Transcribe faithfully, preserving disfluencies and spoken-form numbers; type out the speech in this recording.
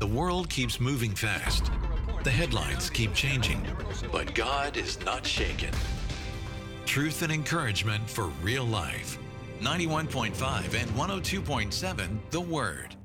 The world keeps moving fast. The headlines keep changing. But God is not shaken. Truth and encouragement for real life. ninety-one point five and one oh two point seven The Word.